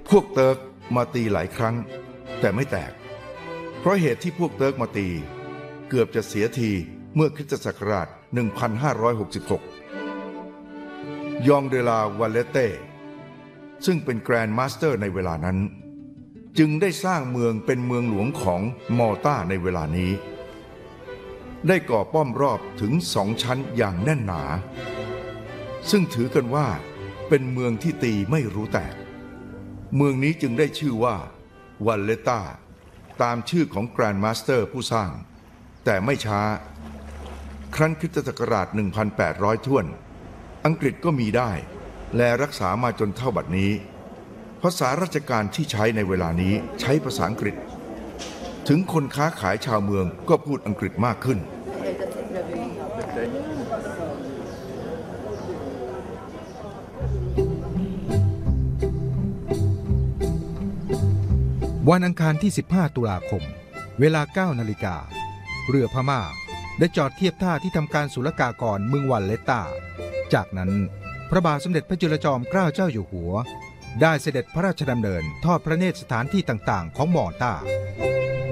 พวกเติร์กมาตีหลายครั้งแต่ไม่แตกเพราะเหตุที่พวกเติร์กมาตีเกือบจะเสียทีเมื่อคริสตศักราช 1566 ยองเดลาวาเลเต้ซึ่งเป็นแกรนด์มาสเตอร์ในเวลานั้นจึงได้สร้างเมืองเป็นเมืองหลวงของมอลตาในเวลานี้ได้ก่อป้อมรอบถึง2 ชั้นอย่างแน่นหนาซึ่งถือกันว่าเป็นเมืองที่ตีไม่รู้แตกเมืองนี้จึงได้ชื่อว่าวัลเลตาตามชื่อของแกรนด์มาสเตอร์ผู้สร้างแต่ไม่ช้าครั้นคริสตศักราช 1800 ถ้วนอังกฤษก็มีได้และรักษามาจนเท่าบัดนี้ภาษาราชการที่ใช้ในเวลานี้ใช้ภาษาอังกฤษถึงคนค้าขายชาวเมืองก็พูดอังกฤษมากขึ้นวันอังคารที่ 15 ตุลาคมเวลา 9 นาฬิกาเรือพม่าได้จอดเทียบท่าที่ทำการศุลกากรเมืองวัลเลตาจากนั้นพระบาทสมเด็จพระจุลจอมเกล้าเจ้าอยู่หัวได้เสด็จพระราชดำเนินทอดพระเนตรสถานที่ต่างๆของมอลตา